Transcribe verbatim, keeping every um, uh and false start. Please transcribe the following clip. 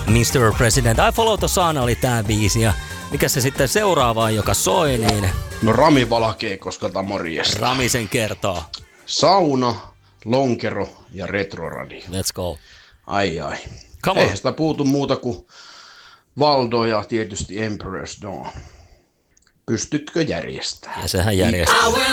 mister President, I Follow the Sun oli tää biisi ja mikä se sitten seuraava, joka soi, niin... No Rami Valkee, koska tämä morjesta. Rami sen kertoo. Sauna, lonkero ja retroradio. Let's go. Ai ai. Come on. Eihän sitä puutu muuta kuin Valdo ja tietysti Emperor's Dawn. Pystytkö järjestämään? Ja sehän järjestää.